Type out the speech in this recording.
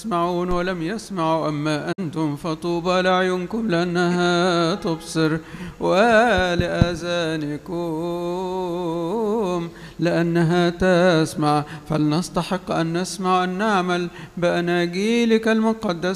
يسمعون ولم يسمعوا، أما أنتم فطوبى لأعينكم لأنها تبصر، ولآذانكم لأنها تسمع. فلنستحق أن نسمع أن نعمل بأناجيلك المقدسة